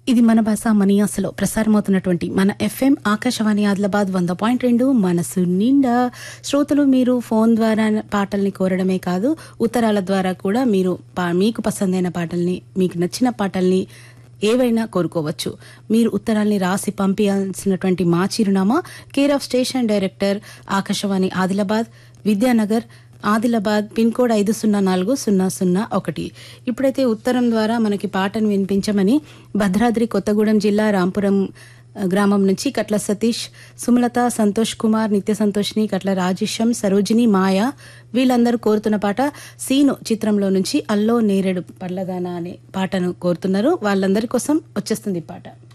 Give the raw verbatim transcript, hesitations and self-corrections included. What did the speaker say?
ఇది మన భాష మనియాసలో ప్రసారమవుతున్నటువంటి మన ఎఫ్ఎం ఆకాశవాణి ఆదిలాబాద్ వంద పాయింట్ రెండు మనసు నిండా. శ్రోతలు మీరు ఫోన్ ద్వారా పాటల్ని కోరడమే కాదు, ఉత్తరాల ద్వారా కూడా మీరు పా- మీకు పసందైన పాటల్ని, మీకు నచ్చిన పాటల్ని ఏవైనా కోరుకోవచ్చు. మీరు ఉత్తరాల్ని రాసి పంపించాల్సినటువంటి మా చిరునామా care of station director Akashvani Adilabad, Vidyanagar, Adilabad, pin code ఐదు సున్నా నాలుగు సున్నా సున్నా ఒకటి. ఇప్పుడైతే ఉత్తరం ద్వారా మనకి పాటను వినిపించమని భద్రాద్రి కొత్తగూడెం జిల్లా రాంపురం ఆ, గ్రామం నుంచి కట్ల సతీష్, సుమలత, సంతోష్ కుమార్, నిత్య సంతోష్ని, కట్ల రాజేశం, సరోజిని, మాయ వీళ్ళందరూ కోరుతున్న పాట సీను చిత్రంలో నుంచి అల్లో నేరేడు పర్లదాన అనే పాటను కోరుతున్నారు. వాళ్ళందరి కోసం వచ్చేస్తుంది ఈ పాట.